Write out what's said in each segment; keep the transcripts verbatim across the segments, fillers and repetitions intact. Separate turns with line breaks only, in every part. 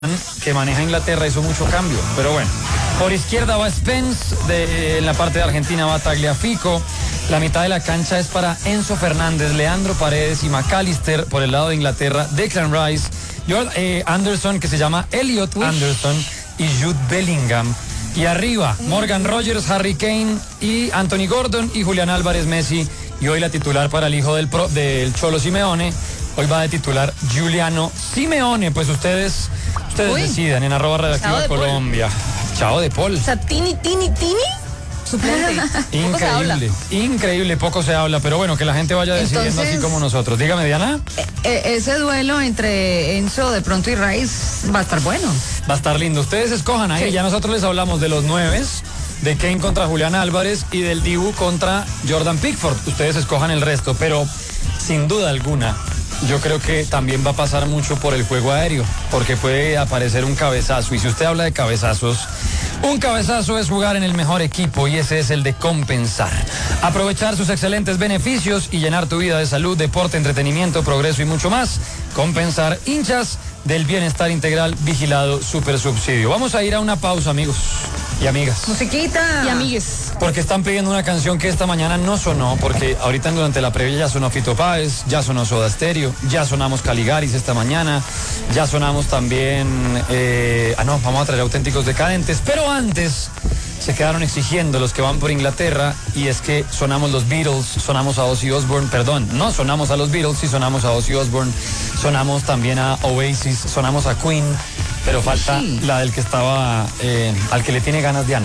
que maneja Inglaterra hizo mucho cambio, pero bueno. Por izquierda va Spence, de, en la parte de Argentina va Tagliafico, la mitad de la cancha es para Enzo Fernández, Leandro Paredes y McAllister. Por el lado de Inglaterra, Declan Rice, Jordan, eh, Anderson, que se llama Elliot Anderson, y Jude Bellingham. Y arriba, Morgan Rogers, Harry Kane y Anthony Gordon y Julián Álvarez Messi. Y hoy la titular para el hijo del, pro, del Cholo Simeone, hoy va de titular Giuliano Simeone. Pues ustedes, ustedes
Uy.
deciden en arroba redactiva Colombia. Chao de Paul.
O sea, Tini, Tini, Tini, suplente.
Increíble, increíble, poco se habla, pero bueno, que la gente vaya decidiendo. Entonces, así como nosotros. Dígame, Diana.
Eh, eh, ese duelo entre Enzo de pronto y Rice va a estar bueno.
Va a estar lindo. Ustedes escojan ahí, sí. Ya nosotros les hablamos de los nueves, de Kane contra Julián Álvarez y del Dibu contra Jordan Pickford. Ustedes escojan el resto, pero sin duda alguna, yo creo que también va a pasar mucho por el juego aéreo, porque puede aparecer un cabezazo. Y si usted habla de cabezazos, un cabezazo es jugar en el mejor equipo, y ese es el de Compensar. Aprovechar sus excelentes beneficios y llenar tu vida de salud, deporte, entretenimiento, progreso y mucho más. Compensar, hinchas del bienestar integral, vigilado, super subsidio. Vamos a ir a una pausa, amigos y amigas.
Musiquita.
Y amigues.
Porque están pidiendo una canción que esta mañana no sonó, porque ahorita durante la previa ya sonó Fito Páez, ya sonó Soda Stereo, ya sonamos Caligaris esta mañana, ya sonamos también, eh, ah no, vamos a traer Auténticos Decadentes, pero antes se quedaron exigiendo los que van por Inglaterra, y es que sonamos los Beatles, sonamos a Ozzy Osbourne, perdón, no sonamos a los Beatles, sí sonamos a Ozzy Osbourne, sonamos también a Oasis, sonamos a Queen, pero falta sí. la del que estaba, eh, al que le tiene ganas Diana.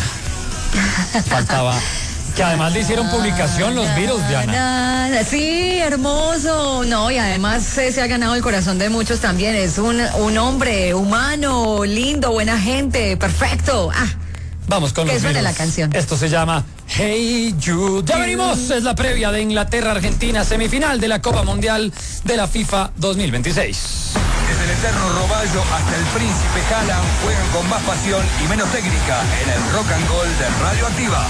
Faltaba, que además le hicieron publicación los Beatles, Diana.
Sí, hermoso. No, y además eh, se ha ganado el corazón de muchos también. Es un, un hombre humano, lindo, buena gente, perfecto. Ah.
Vamos con
que
los
suene
Beatles.
La canción.
Esto se llama Hey Jude. Ya venimos, es la previa de Inglaterra-Argentina, semifinal de la Copa Mundial de la FIFA dos mil veintiséis.
Desde el eterno Roballo hasta el Príncipe Haaland juegan con más pasión y menos técnica en el Rock and Roll de Radio Activa.